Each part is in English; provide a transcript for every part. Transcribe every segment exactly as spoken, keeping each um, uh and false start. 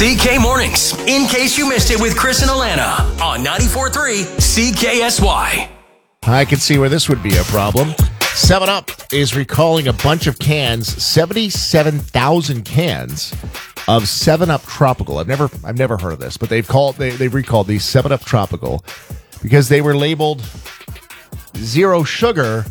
C K Mornings, in case you missed it with Chris and Alana on ninety-four point three C K S Y. I can see where this would be a problem. seven up is recalling a bunch of cans, seventy-seven thousand cans of seven up Tropical. I've never I've never heard of this, but they've called they they've recalled these seven up Tropical because they were labeled zero sugar.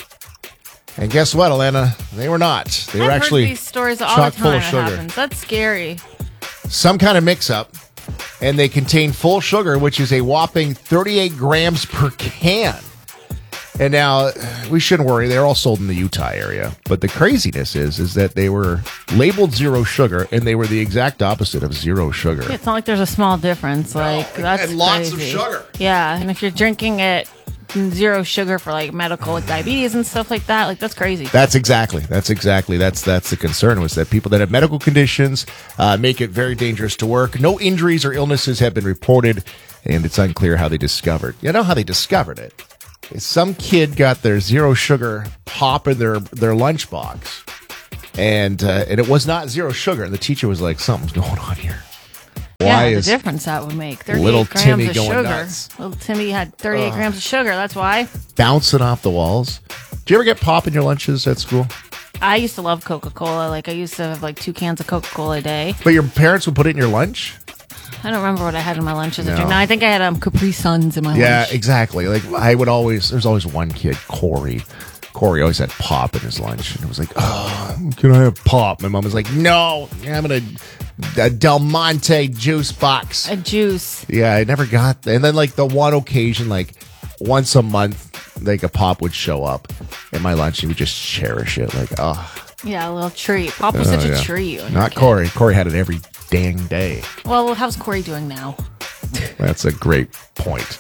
And guess what, Alana? They were not. They I've were actually heard these stories all chock the full time. of It sugar. happens. That's scary. Some kind of mix-up, and they contain full sugar, which is a whopping thirty-eight grams per can. And now, we shouldn't worry. They're all sold in the Utah area. But the craziness is, is that they were labeled zero sugar, and they were the exact opposite of zero sugar. It's not like there's a small difference. Like No, that's and lots of crazy. sugar. Yeah, and if you're drinking it zero sugar for like medical, like diabetes and stuff like that, like that's crazy. That's exactly. That's exactly. That's that's the concern, was that people that have medical conditions uh, make it very dangerous to work. No injuries or illnesses have been reported, and it's unclear how they discovered. You know how they discovered it? Some kid got their zero sugar pop in their their lunchbox, and uh, and it was not zero sugar. And the teacher was like, "Something's going on here." Why yeah, the is difference that would make. thirty-eight little grams Timmy of going sugar. nuts? Little Timmy had thirty-eight grams of sugar. That's why. bouncing off the walls? Do you ever get pop in your lunches at school? I used to love Coca-Cola. Like I used to have like two cans of Coca-Cola a day. But your parents would put it in your lunch? I don't remember what I had in my lunch as a No. drink. No, I think I had um, Capri Suns in my Yeah, lunch. exactly. Like I would always, there's always one kid, Corey. Corey always had pop in his lunch, and it was like, "Oh, can I have pop?" My mom was like, "No, you're having a, a Del Monte juice box." A juice. Yeah, I never got that. And then like the one occasion, like once a month, like a pop would show up in my lunch, and we just cherish it. Like, oh, Yeah, a little treat. Pop was oh, such yeah. a treat. when you were a Not kid. Corey. Corey had it every dang day. Well, how's Corey doing now? That's a great point.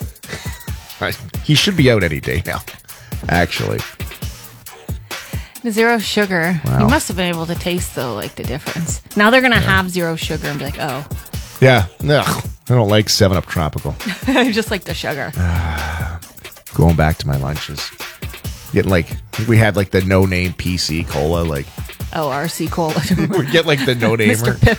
He should be out any day now, actually. Zero sugar. Wow. You must have been able to taste, though, like the difference. Now they're going to have zero sugar and be like, oh, Yeah, no, I don't like seven up Tropical. I just like the sugar. Going back to my lunches, getting like, I think we had like the no name P C cola. Like Oh, R C Cola. we get like the no Mister namer.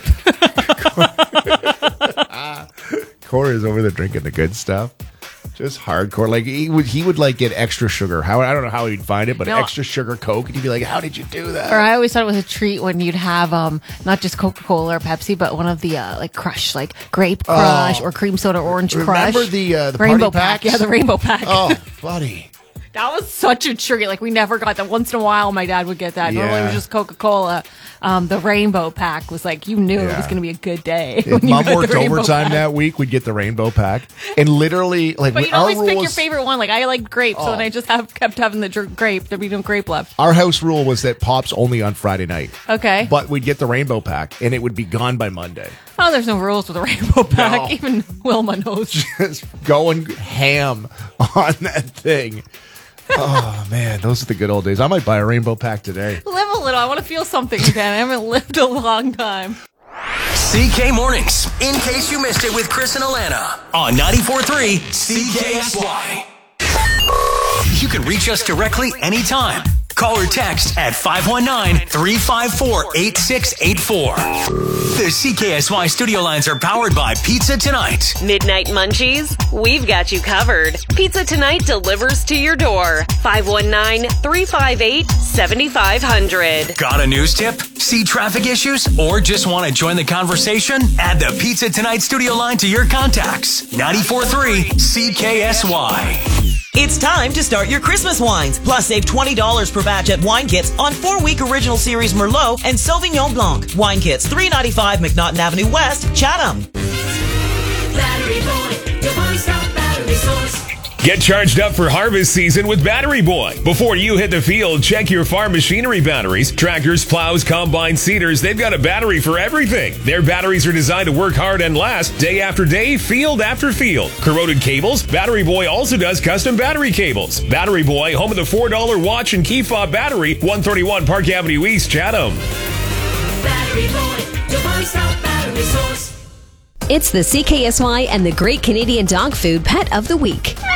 Pip. Corey's over there drinking the good stuff. Just hardcore. Like he would, he would like get extra sugar. How I don't know how he'd find it, but No. extra sugar Coke, and he'd be like, "How did you do Or that?" I always thought it was a treat when you'd have um not just Coca-Cola or Pepsi, but one of the uh, like Crush, like Grape Crush or Cream Soda Orange Crush. Remember the uh, the Rainbow party Pack. packs? Yeah, the Rainbow Pack. Oh, buddy. That was such a treat. Like we never got that. Once in a while, my dad would get that. Normally, it Yeah. was just Coca-Cola. Um, the Rainbow Pack was like you knew it Yeah. was going to be a good day. If when you Mom got worked the Rainbow overtime Pack. that week, we'd get the Rainbow Pack, and literally, like, But we- you'd our always rule pick your was- favorite one. Like I like grape, so Oh. then I just have kept having the dr- grape. There'd be no grape left. Our house rule was that Pop's only on Friday night. Okay. But we'd get the Rainbow Pack, and it would be gone by Monday. Oh, there's no rules with a Rainbow Pack. No. Even Wilma knows. Just going ham on that thing. Oh, man, those are the good old days. I might buy a Rainbow Pack today. Live a little. I want to feel something again. I haven't lived a long time. C K Mornings, in case you missed it with Chris and Alana on ninety-four point three C K S Y. You can reach us directly anytime. Call or text at five one nine, three five four, eight six eight four. The C K S Y studio lines are powered by Pizza Tonight. Midnight Munchies, we've got you covered. Pizza Tonight delivers to your door. five one nine, three five eight, seven five zero zero. Got a news tip? See traffic issues? Or just want to join the conversation? Add the Pizza Tonight studio line to your contacts. ninety-four point three C K S Y. It's time to start your Christmas wines. Plus, save twenty dollars per batch at Wine Kits on four-week Original Series Merlot and Sauvignon Blanc. Wine Kits, three ninety-five McNaughton Avenue West, Chatham. Battery Boy, your one-stop battery source. Get charged up for harvest season with Battery Boy. Before you hit the field, check your farm machinery batteries. Tractors, plows, combines, seeders, they've got a battery for everything. Their batteries are designed to work hard and last day after day, field after field. Corroded cables? Battery Boy also does custom battery cables. Battery Boy, home of the four dollar watch and key fob battery, one thirty-one Park Avenue East, Chatham. Battery Boy, your one-stop battery source. It's the C K S Y and the Great Canadian Dog Food Pet of the Week.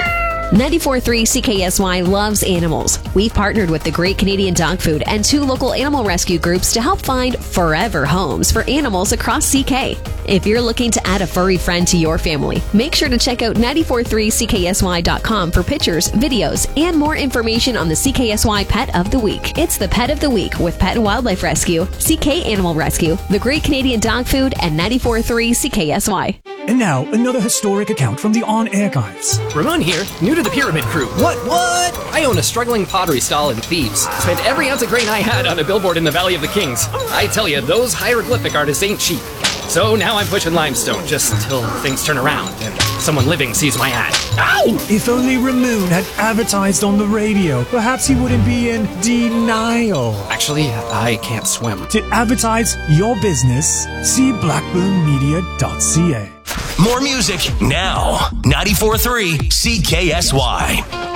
ninety-four point three C K S Y loves animals. We've partnered with the Great Canadian Dog Food and two local animal rescue groups to help find forever homes for animals across C K. If you're looking to add a furry friend to your family, make sure to check out ninety-four point three C K S Y dot com for pictures, videos, and more information on the C K S Y Pet of the Week. It's the Pet of the Week with Pet and Wildlife Rescue, C K Animal Rescue, the Great Canadian Dog Food, and ninety-four point three C K S Y. And now, another historic account from the On Archives. Ramon here, new to the Pyramid Crew. What, what? I own a struggling pottery stall in Thebes. Spent every ounce of grain I had on a billboard in the Valley of the Kings. I tell you, those hieroglyphic artists ain't cheap. So now I'm pushing limestone, just until things turn around and someone living sees my ad. Ow! If only Ramon had advertised on the radio, perhaps he wouldn't be in denial. Actually, I can't swim. To advertise your business, see blackburn media dot c a. More music now. ninety-four point three C K S Y.